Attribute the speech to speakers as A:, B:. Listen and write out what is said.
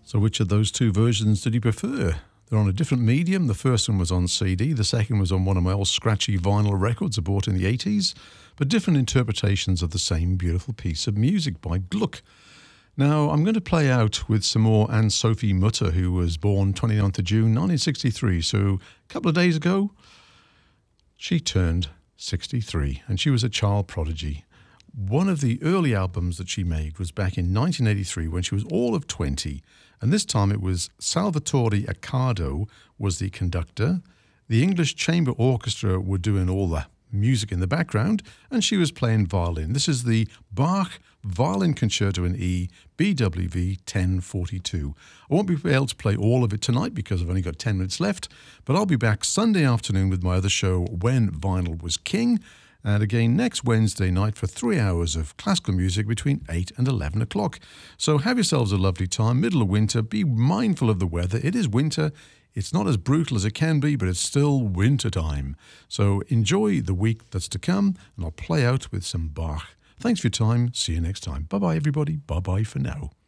A: So which of those two versions did you prefer? They're on a different medium. The first one was on CD. The second was on one of my old scratchy vinyl records I bought in the 80s. But different interpretations of the same beautiful piece of music by Gluck. Now, I'm going to play out with some more Anne-Sophie Mutter, who was born 29th of June 1963. So a couple of days ago, she turned 63 and she was a child prodigy. One of the early albums that she made was back in 1983 when she was all of 20. And this time it was Salvatore Accardo was the conductor. The English Chamber Orchestra were doing all the music in the background, and she was playing violin. This is the Bach Violin Concerto in E, BWV 1042. I won't be able to play all of it tonight because I've only got 10 minutes left, but I'll be back Sunday afternoon with my other show, When Vinyl Was King, and again next Wednesday night for 3 hours of classical music between 8 and 11 o'clock. So have yourselves a lovely time, middle of winter. Be mindful of the weather. It is winter. It's not as brutal as it can be, but it's still winter time. So enjoy the week that's to come, and I'll play out with some Bach. Thanks for your time. See you next time. Bye-bye, everybody. Bye-bye for now.